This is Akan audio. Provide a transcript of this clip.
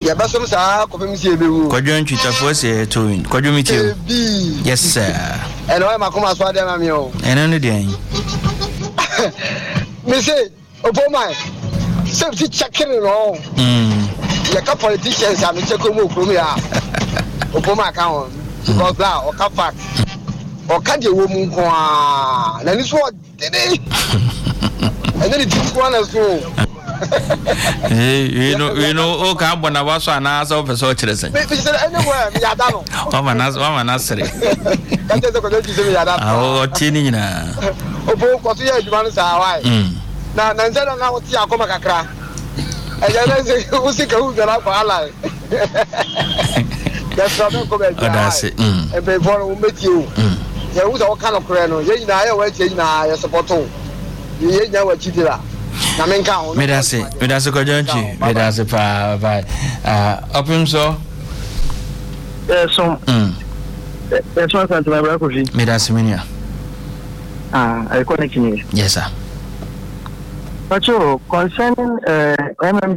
ya basom sa ko pem si ebewu Kwadwo ntwitafo se to win kwadwo mitio yes sir eno e makoma so ade na me o eno ne den me say opoma safety checking no ya ka politicians am check mo okrom ya opoma ka on because that o ka fact o ka de wo mu nko a na ni so dede and then it one as so you know o ka bona waso ana so person kire sen me say anywhere me ya da no wa manasere kan te ko de me ya da o tini nyina obo ko so ya aduma no sa why na nze na wo ti akoma kakra eja na se o se ka hu gara kwa ala that's not go be that's it e be for o meti o ya hu so ka no kure no ye nyina ya wa ti nyina ya support o ye nya wa chi dira na men ka ho me da se ko jonchi me da se pa opim so so so sant my brother kofi me da se minia I connect you yes sir but concerning